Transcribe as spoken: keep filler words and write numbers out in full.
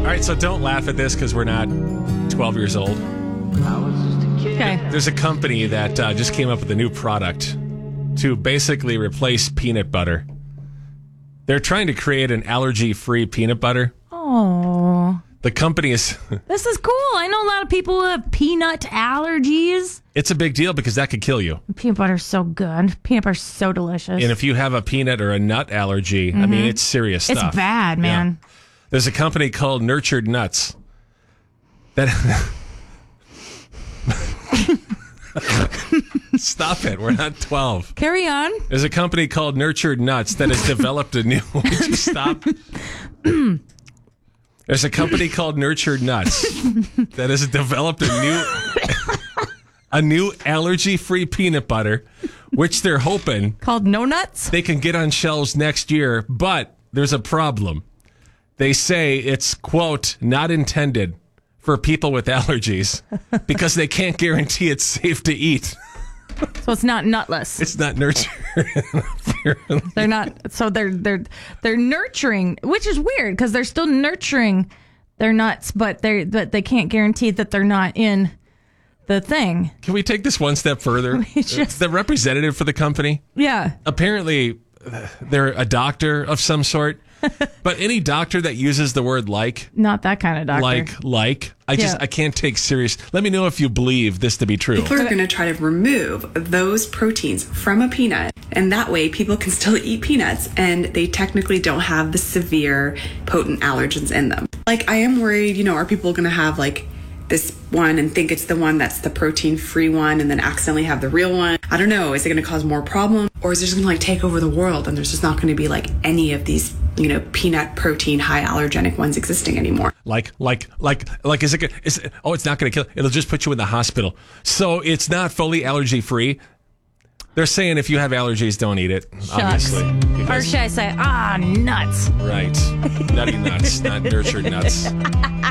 All right, so don't laugh at this because we're not twelve years old. Okay. There's a company that uh, just came up with a new product to basically replace peanut butter. They're trying to create an allergy-free peanut butter. Oh. The company is... This is cool. I know a lot of people who have peanut allergies. It's a big deal because that could kill you. Peanut butter's so good. Peanut butter's so delicious. And if you have a peanut or a nut allergy, mm-hmm. I mean, it's serious stuff. It's bad, man. Yeah. There's a company called Nurtured Nuts that... Stop it. We're not twelve. Carry on. There's a company called Nurtured Nuts that has developed a new... Would you stop? There's a company called Nurtured Nuts that has developed a new a new allergy-free peanut butter, which they're hoping called No Nuts. They can get on shelves next year, but there's a problem. They say it's, quote, not intended for people with allergies because they can't guarantee it's safe to eat. So it's not nutless. It's not nurtured. They're not. So they're they're they're nurturing, which is weird because they're still nurturing their nuts, but they but they can't guarantee that they're not in the thing. Can we take this one step further? Just, the representative for the company, yeah, apparently they're a doctor of some sort. But any doctor that uses the word like, not that kind of doctor, like, like, I just, yeah. I can't take serious. Let me know if you believe this to be true. People are going to try to remove those proteins from a peanut, and that way people can still eat peanuts, and they technically don't have the severe potent allergens in them. Like, I am worried, you know, are people going to have like this one and think it's the one that's the protein-free one and then accidentally have the real one? I don't know. Is it going to cause more problems? Or is it just going to like take over the world and there's just not going to be like any of these, you know, peanut protein high allergenic ones existing anymore? Like, like, like, like, is it, is it oh, it's not going to kill, it'll just put you in the hospital. So it's not fully allergy free. They're saying if you have allergies, don't eat it, Shucks. obviously. Or should I say, ah, nuts. Right. Nutty nuts, not nurtured nuts.